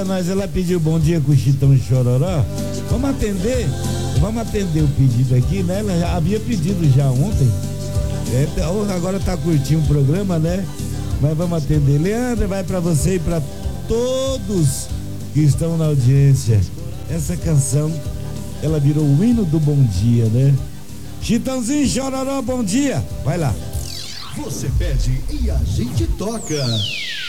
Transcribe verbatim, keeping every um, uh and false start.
a nós. Ela pediu bom dia com o Chitão e Chororó. Vamos atender, vamos atender o pedido aqui, né? Ela já havia pedido já ontem. É, agora tá curtindo o programa, né? Mas vamos atender. Leandro, vai pra você e pra todos que estão na audiência. Essa canção, ela virou o hino do bom dia, né? Chitãozinho, Chororó, bom dia. Vai lá. Você pede e a gente toca.